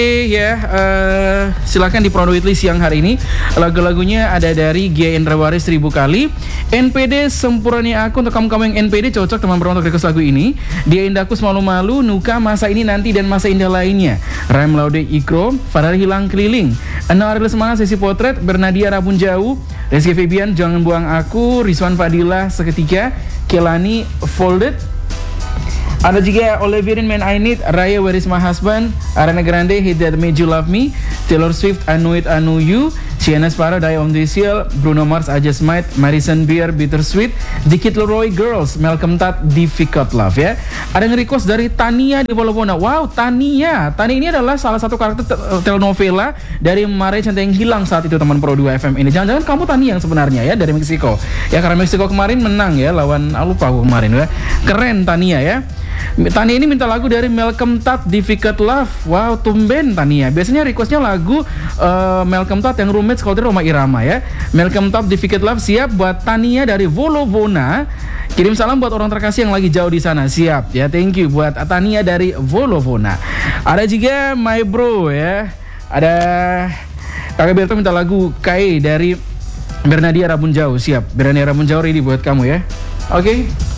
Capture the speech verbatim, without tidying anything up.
Ya, uh, silakan di Prono Weekly siang hari ini. Lagu-lagunya ada dari Gia Indrawari seribu kali. N P D Sempuranya Aku, untuk kamu-kamu yang N P D cocok teman Prono untuk request lagu ini. Dia Indahku Semalu-Malu, Nuka Masa Ini Nanti dan Masa Indah Lainnya. Raim Laude Ikro, Fadal Hilang Keliling. Enam Ariel Semangat Sesi Potret, Bernadia Rabun Jauh, Rizky Febian Jangan Buang Aku, Rizwan Fadila Seketika, Kelani Folded. Ada juga Olivier Man I Need, Raya Where Is My Husband, Ariana Grande Hit That Made You Love Me, Taylor Swift I Know It I Know You, Sienna Sparrow Die On This Hill, Bruno Mars I Just Might, Madison Beer Bittersweet, The Kid Leroy Girls, Malcolm Tat Difficult Love ya. Ada nge-request dari Tania di Volopona. Wow, Tania. Tania ini adalah salah satu karakter te- telenovela dari Mare Cinta Yang Hilang saat itu teman Pro dua F M ini. Jangan-jangan kamu Tania yang sebenarnya ya dari Meksiko. Ya karena Meksiko kemarin menang ya lawan ah, lupa aku kemarin ya. Keren Tania ya. Tania ini minta lagu dari Malcolm Tat Difficult Love. Wow, tumben Tania. Biasanya requestnya lagu uh, Malcolm Tat yang roommates kalau tidak Roma Irama ya. Malcolm Tat Difficult Love siap buat Tania dari Volovona. Kirim salam buat orang terkasih yang lagi jauh di sana. Siap ya, thank you buat Tania dari Volovona. Ada juga My Bro ya. Ada Kakak Berto minta lagu Kai dari Bernadia Rabun Jauh. Siap, Bernadia Rabun Jauh ready buat kamu ya. Oke. Okay.